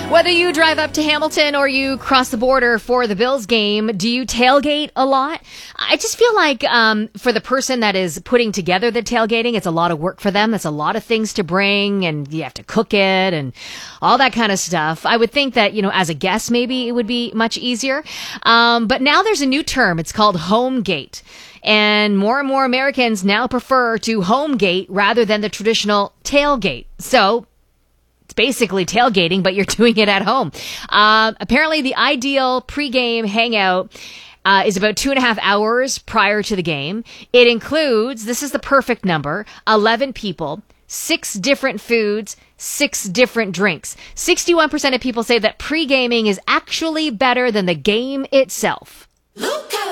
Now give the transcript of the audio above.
Whether you drive up to Hamilton or you cross the border for the Bills game, do you tailgate a lot? I just feel like for the person that is putting together the tailgating, it's a lot of work for them. It's a lot of things to bring, and you have to cook it and all that kind of stuff. I would think that, as a guest, maybe it would be much easier. But now there's a new term. It's called homegate. And more Americans now prefer to homegate rather than the traditional tailgate. So it's basically tailgating, but you're doing it at home. Apparently, the ideal pregame hangout is about 2.5 hours prior to the game. It includes, this is the perfect number, 11 people, 6 different foods, 6 different drinks. 61% of people say that pre-gaming is actually better than the game itself.